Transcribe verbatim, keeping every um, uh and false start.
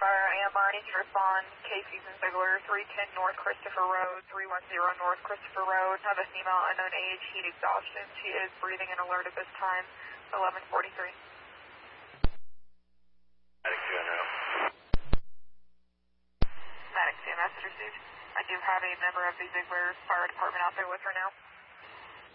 Fire, A M R, need to respond. K. Susan Ziegler, three ten North Christopher Road, three one zero North Christopher Road. Have a female, unknown age, heat exhaustion. She is breathing and alert at this time, eleven forty-three. Medic two now. Medic two, message received. I do have a member of the Ziegler Fire Department out there with her now.